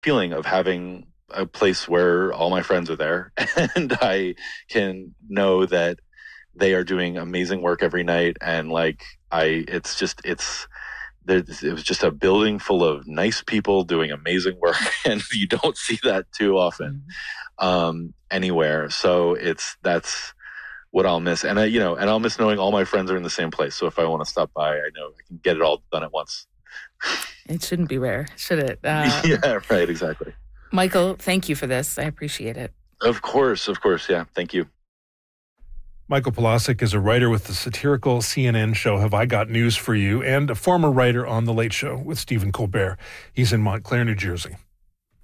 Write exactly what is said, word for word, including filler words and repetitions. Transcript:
feeling of having a place where all my friends are there and I can know that they are doing amazing work every night. And like, I, it's just, it's, it was just a building full of nice people doing amazing work. And you don't see that too often, mm-hmm. um, anywhere. So it's, that's what I'll miss. And I, you know, and I'll miss knowing all my friends are in the same place. So if I want to stop by, I know I can get it all done at once. It shouldn't be rare, should it? Uh, yeah, right. Exactly. Michael, thank you for this. I appreciate it. Of course. Of course. Yeah. Thank you. Michael Pawlowczyk is a writer with the satirical C N N show Have I Got News for You and a former writer on The Late Show with Stephen Colbert. He's in Montclair, New Jersey.